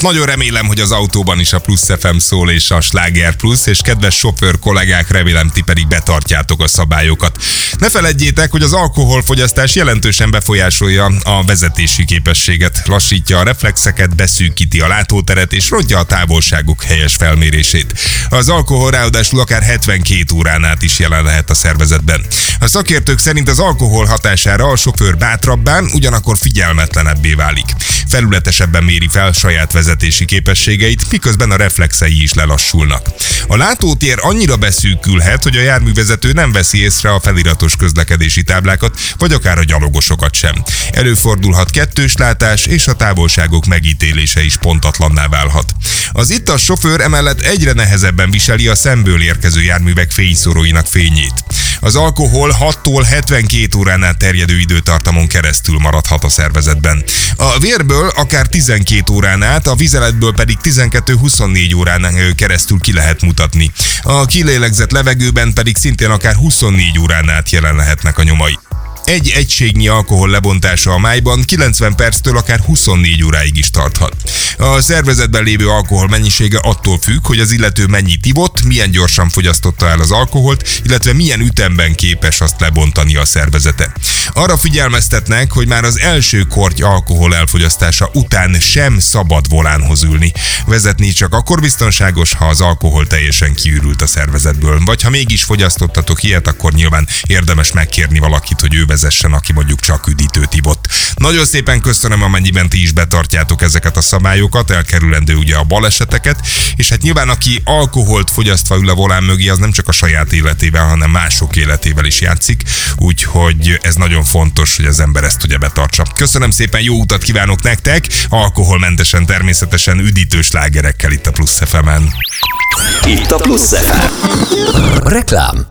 nagyon remélem, hogy az autóban is a Plusz FM szól és a Sláger Plusz, és kedves sofőr kollégák, remélem ti pedig betartjátok a szabályokat. Ne feledjétek, hogy az alkoholfogyasztás jelentősen befolyásolja a vezetési képességet, lassítja a reflexeket, beszűkíti a látóteret és rontja a távolságok helyes felmérését. Az alkohol ráadásul akár 72 órán át is jelen lehet a szervezetben. A szakértők szerint az alkohol hatására a sofőr bátrabbán, ugyanakkor figyelmetlenebbé válik. Felületesebben méri fel saját vezetési képességeit, miközben a reflexei is lelassulnak. A látótér annyira beszűkülhet, hogy a járművezető nem veszi észre a feliratos közlekedési táblákat, vagy akár a gyalogosokat sem. Előfordulhat kettős látás, és a távolságok megítélése is pontatlanná válhat. Az ittas sofőr emellett egyre nehezebben viseli a szemből érkező járművek fényszóróinak fényét. Az alkohol 6-tól 72 órán át terjedő időtartamon keresztül maradhat a szervezetben. A vérből akár 12 órán át, a vizeletből pedig 12-24 órán keresztül ki lehet mutatni. A kilélegzett levegőben pedig szintén akár 24 órán át jelen lehetnek a nyomai. Egy egységnyi alkohol lebontása a májban 90 perctől akár 24 óráig is tarthat. A szervezetben lévő alkohol mennyisége attól függ, hogy az illető mennyit ivott, milyen gyorsan fogyasztotta el az alkoholt, illetve milyen ütemben képes azt lebontani a szervezete. Arra figyelmeztetnek, hogy már az első korty alkohol elfogyasztása után sem szabad volánhoz ülni. Vezetni csak akkor biztonságos, ha az alkohol teljesen kiürült a szervezetből. Vagy ha mégis fogyasztottatok ilyet, akkor nyilván érdemes megkérni valakit, hogy ő vezessen, aki mondjuk csak üdítőt ivott. Nagyon szépen köszönöm, amennyiben ti is betartjátok ezeket a szabályokat, elkerülendő ugye a baleseteket, és hát nyilván aki alkoholt fogyasztva ül a volán mögé, az nem csak a saját életével, hanem mások életével is játszik, úgyhogy ez nagyon fontos, hogy az ember ezt ugye betartsa. Köszönöm szépen, jó utat kívánok nektek, alkoholmentesen természetesen üdítős slágerekkel itt a Plusz FM-en. Itt a Plusz FM. Reklám.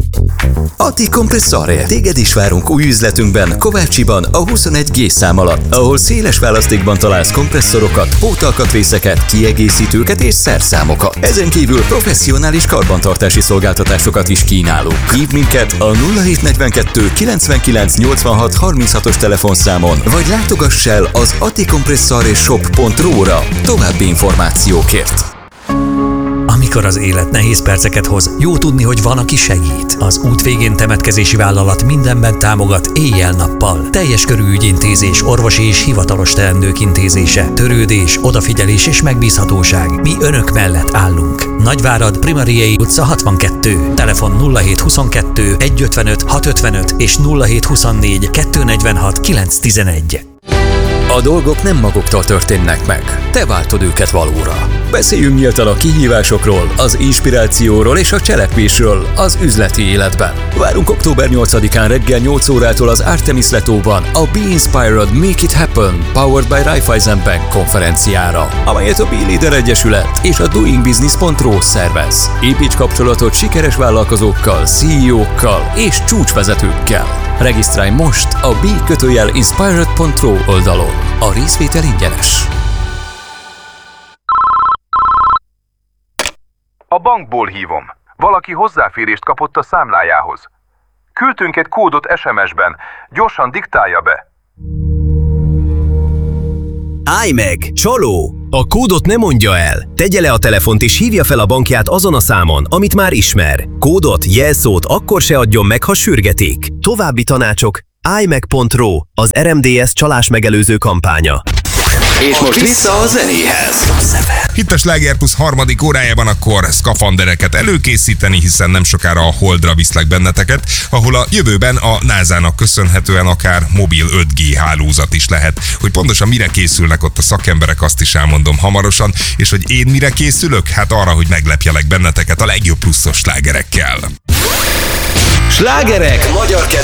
Ati Kompresszore. Téged is várunk új üzletünkben, Kovácsiban, a 21G szám alatt, ahol széles választékban találsz kompresszorokat, pótalkatrészeket, kiegészítőket és szerszámokat. Ezen kívül professzionális karbantartási szolgáltatásokat is kínálunk. Hívd minket a 0742 99 86 36-os telefonszámon, vagy látogass el az atikompressoreshop.ru-ra további információkért. Amikor az élet nehéz perceket hoz, jó tudni, hogy van, aki segít. Az Út végén temetkezési vállalat mindenben támogat éjjel-nappal. Teljes körű ügyintézés, orvosi és hivatalos teendők intézése, törődés, odafigyelés és megbízhatóság. Mi önök mellett állunk. Nagyvárad, Primariei utca 62. Telefon 0722 155 655 és 0724 246 911. A dolgok nem maguktól történnek meg. Te váltod őket valóra. Beszéljünk nyíltan a kihívásokról, az inspirációról és a cselekvésről az üzleti életben. Várunk október 8-án reggel 8 órától az Artemis Letóban a Be Inspired, Make It Happen, Powered by Raiffeisen Bank konferenciára, amelyet a B-Leader Egyesület és a doingbusiness.ru szervez. Építs kapcsolatot sikeres vállalkozókkal, CEO-kkal és csúcsvezetőkkel. Regisztrálj most a b-inspired.ru oldalon. A részvétel ingyenes. A bankból hívom. Valaki hozzáférést kapott a számlájához. Küldtünk egy kódot SMS-ben. Gyorsan diktálja be. Állj meg! Csaló! A kódot ne mondja el. Tegye le a telefont és hívja fel a bankját azon a számon, amit már ismer. Kódot, jelszót akkor se adjon meg, ha sürgetik. További tanácsok állj-meg.ru, az RMDS csalás megelőző kampánya. És most vissza a zenéhez. Itt a Sláger Plusz harmadik órájában akkor szkafandereket előkészíteni, hiszen nem sokára a Holdra viszlek benneteket, ahol a jövőben a NASA-nak köszönhetően akár mobil 5G hálózat is lehet. Hogy pontosan mire készülnek ott a szakemberek, azt is elmondom hamarosan, és hogy én mire készülök? Hát arra, hogy meglepjelek benneteket a legjobb pluszos slágerekkel. Slágerek magyar